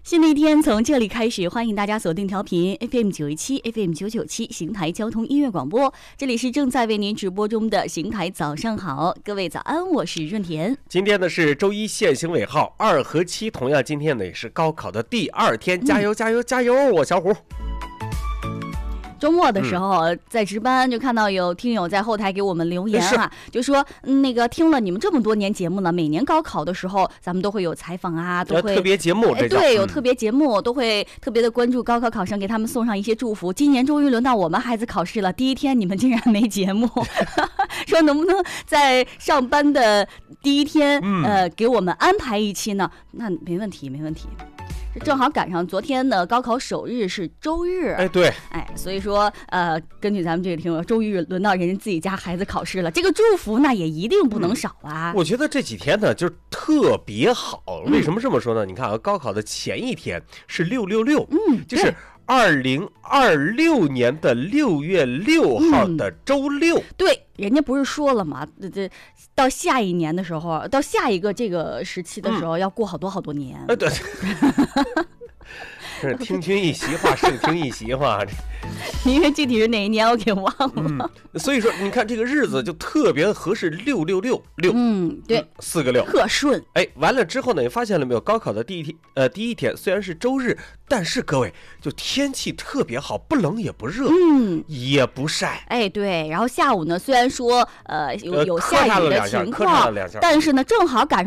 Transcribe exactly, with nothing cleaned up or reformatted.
新的一天从这里开始，欢迎大家锁定调频 F M 九一七 F M 九九七邢台交通音乐广播，这里是正在为您直播中的邢台早上好，各位早安，我是润田。 今天呢是周一，限行尾号二和七，同样今天呢也是高考的第二天，加油加油加油！我小虎。 周末的时候在值班，就看到有听友在后台给我们留言啊，就说、嗯、那个听了你们这么多年节目了，每年高考的时候咱们都会有采访啊，都会特别节目， 哎，对，有特别节目、嗯、都会特别的关注高考考生，给他们送上一些祝福。今年终于轮到我们孩子考试了，第一天你们竟然没节目说能不能在上班的第一天、嗯、呃给我们安排一期呢？那没问题没问题，正好赶上昨天的高考首日是周日， 哎对， 哎，所以说呃，根据咱们这个听友，周日轮到人家自己家孩子考试了，这个祝福那也一定不能少啊。 嗯、我觉得这几天呢就是特别好，为什么这么说呢？嗯、你看啊，高考的前一天是六六六， 嗯， 就是二零二六年的六月六号的周六。 嗯、对。人家不是说了吗？这这到下一年的时候，到下一个这个时期的时候，嗯、要过好多好多年。 哎，对。是听君一席话，胜听一席话。 因为具体是哪一年我给忘了、 嗯。所以说，你看这个日子就特别合适，六六六六。 嗯，对， 四个六， 特顺。 哎，完了之后呢，你发现了没有？高考的第一天，呃，第一天虽然是周日，但是各位就天气特别好，不冷也不热， 嗯， 也不晒。 哎，对。然后下午呢，虽然说呃有有下雨的情况，但是呢，正好赶上。